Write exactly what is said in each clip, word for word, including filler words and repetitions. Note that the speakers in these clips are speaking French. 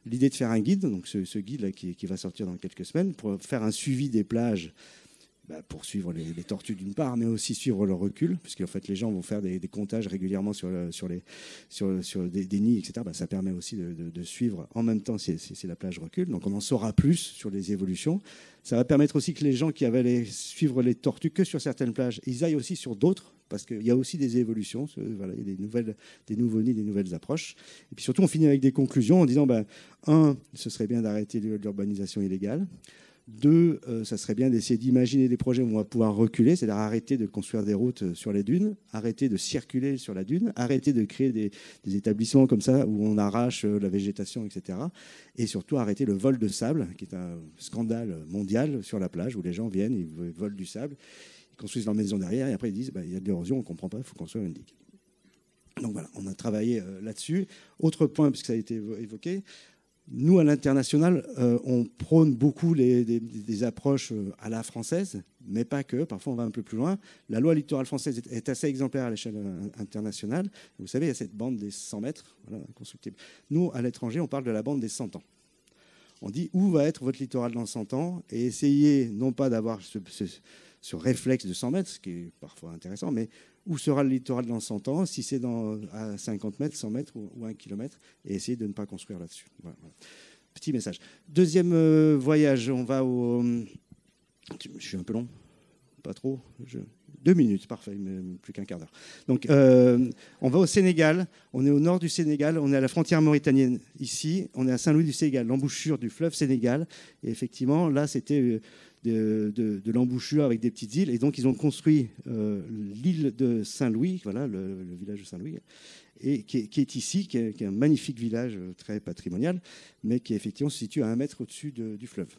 l'idée de faire un guide, donc ce, ce guide là qui, qui va sortir dans quelques semaines, pour faire un suivi des plages, bah, pour suivre les, les tortues d'une part, mais aussi suivre leur recul, puisqu'en fait les gens vont faire des, des comptages régulièrement sur, le, sur, les, sur, sur des, des nids, et cetera. Bah, ça permet aussi de, de, de suivre en même temps si, si, si la plage recule. Donc on en saura plus sur les évolutions. Ça va permettre aussi que les gens qui avaient les, suivre les tortues que sur certaines plages, ils aillent aussi sur d'autres, parce qu'il y a aussi des évolutions, voilà, il y a des, nouvelles, des nouveaux nids, des nouvelles approches. Et puis surtout, on finit avec des conclusions en disant, ben, un, ce serait bien d'arrêter l'urbanisation illégale. Deux, euh, ça serait bien d'essayer d'imaginer des projets où on va pouvoir reculer, c'est-à-dire arrêter de construire des routes sur les dunes, arrêter de circuler sur la dune, arrêter de créer des, des établissements comme ça où on arrache la végétation, et cetera. Et surtout arrêter le vol de sable, qui est un scandale mondial sur la plage, où les gens viennent, ils volent du sable, ils construisent leur maison derrière, et après ils disent bah, il y a de l'érosion, on ne comprend pas, il faut construire une digue. Donc voilà, on a travaillé euh, là-dessus. Autre point, puisque ça a été évoqué, nous, à l'international, euh, on prône beaucoup les, des, des approches à la française, mais pas que. Parfois, on va un peu plus loin. La loi littorale française est, est assez exemplaire à l'échelle internationale. Vous savez, il y a cette bande des cent mètres, voilà, constructible. Nous, à l'étranger, on parle de la bande des cent ans. On dit où va être votre littoral dans cent ans et essayez non pas d'avoir ce, ce, ce réflexe de cent mètres, ce qui est parfois intéressant, mais où sera le littoral dans cent ans, si c'est dans, à cinquante mètres, cent mètres ou, ou un kilomètre, et essayer de ne pas construire là-dessus. Voilà, voilà. Petit message. Deuxième euh, voyage, on va au... Je suis un peu long, pas trop. Je... Deux minutes, parfait, mais plus qu'un quart d'heure. Donc, euh, on va au Sénégal, on est au nord du Sénégal, on est à la frontière mauritanienne ici, on est à Saint-Louis du Sénégal, l'embouchure du fleuve Sénégal, et effectivement, là, c'était... De, de, de l'embouchure avec des petites îles. Et donc, ils ont construit euh, l'île de Saint-Louis, voilà, le, le village de Saint-Louis, et qui est, qui est ici, qui est, qui est un magnifique village très patrimonial, mais qui effectivement se situe à un mètre au-dessus de, du fleuve.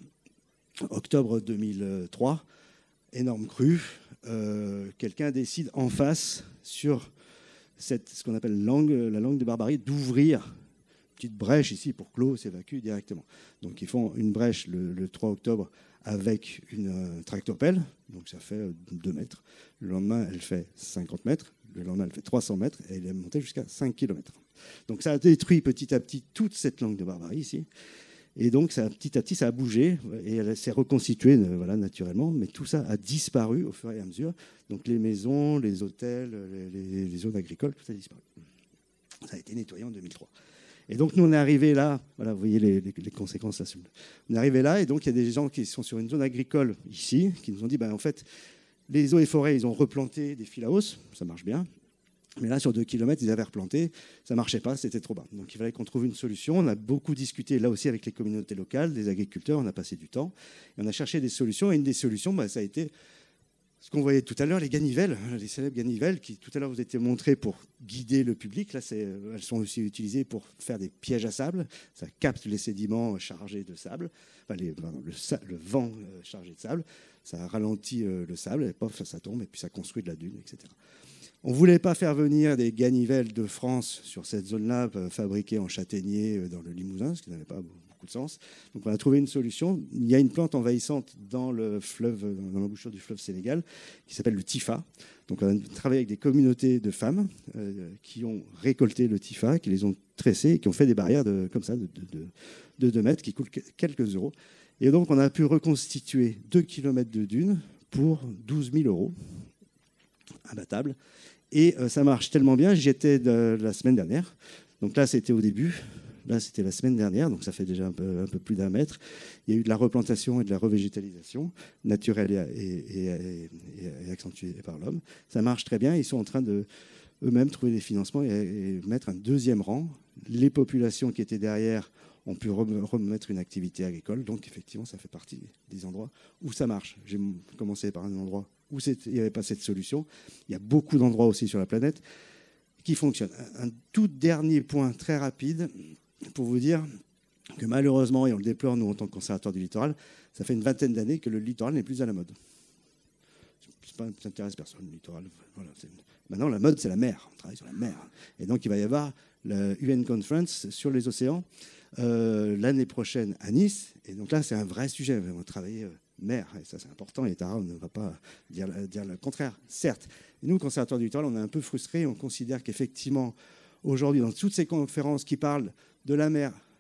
Octobre deux mille trois, énorme crue. Euh, quelqu'un décide en face, sur cette, ce qu'on appelle langue, la langue de Barbarie, d'ouvrir petite brèche ici pour que l'eau s'évacue directement. Donc, ils font une brèche le, le trois octobre avec une euh, tractopelle, donc ça fait euh, deux mètres. Le lendemain, elle fait cinquante mètres. Le lendemain, elle fait trois cents mètres et elle est montée jusqu'à cinq kilomètres. Donc ça a détruit petit à petit toute cette langue de Barbarie ici. Et donc, ça, petit à petit, ça a bougé et elle s'est reconstituée euh, voilà, naturellement. Mais tout ça a disparu au fur et à mesure. Donc les maisons, les hôtels, les, les, les zones agricoles, tout ça a disparu. Ça a été nettoyé en deux mille trois. Et donc, nous, on est arrivé là, voilà, vous voyez les, les, les conséquences là. On est arrivé là, et donc, il y a des gens qui sont sur une zone agricole ici, qui nous ont dit, ben, en fait, les eaux et forêts, ils ont replanté des fils à hausse, ça marche bien. Mais là, sur deux kilomètres, ils avaient replanté, ça ne marchait pas, c'était trop bas. Donc, il fallait qu'on trouve une solution. On a beaucoup discuté, là aussi, avec les communautés locales, des agriculteurs, on a passé du temps. Et on a cherché des solutions, et une des solutions, ben, ça a été... Ce qu'on voyait tout à l'heure, les ganivelles, les célèbres ganivelles, qui tout à l'heure vous étaient montrées pour guider le public. Là, c'est, elles sont aussi utilisées pour faire des pièges à sable. Ça capte les sédiments chargés de sable, enfin les, pardon, le, le vent chargé de sable. Ça ralentit le sable, et pof, ça tombe, et puis ça construit de la dune, et cetera. On ne voulait pas faire venir des ganivelles de France sur cette zone-là, fabriquées en châtaignier dans le Limousin, ce qui n'avait pas beaucoup de sens. Donc on a trouvé une solution. Il y a une plante envahissante dans le fleuve, dans l'embouchure du fleuve Sénégal, qui s'appelle le Tifa. Donc on a travaillé avec des communautés de femmes euh, qui ont récolté le Tifa, qui les ont tressés et qui ont fait des barrières de, comme ça de, de, de, de deux mètres qui coûtent quelques euros. Et donc on a pu reconstituer deux kilomètres de dunes pour douze mille euros abattables. Et euh, ça marche tellement bien, j'y étais de, de la semaine dernière. Donc là, c'était au début. Là, c'était la semaine dernière, donc ça fait déjà un peu, un peu plus d'un mètre. Il y a eu de la replantation et de la revégétalisation naturelle et, et, et, et, et accentuée par l'homme. Ça marche très bien. Ils sont en train de eux-mêmes trouver des financements et, et mettre un deuxième rang. Les populations qui étaient derrière ont pu remettre une activité agricole. Donc, effectivement, ça fait partie des endroits où ça marche. J'ai commencé par un endroit où il n'y avait pas cette solution. Il y a beaucoup d'endroits aussi sur la planète qui fonctionnent. Un tout dernier point très rapide pour vous dire que malheureusement, et on le déplore nous en tant que conservateur du littoral, ça fait une vingtaine d'années que le littoral n'est plus à la mode. Ça n'intéresse personne, le littoral. Voilà, maintenant, la mode, c'est la mer. On travaille sur la mer. Et donc, il va y avoir la U N Conference sur les océans euh, l'année prochaine à Nice. Et donc là, c'est un vrai sujet. On va travailler euh, mer. Et ça, c'est important. Et Tara, on ne va pas dire, dire le contraire. Certes. Et nous, conservateurs du littoral, on est un peu frustrés. On considère qu'effectivement, aujourd'hui, dans toutes ces conférences qui parlent de la mer,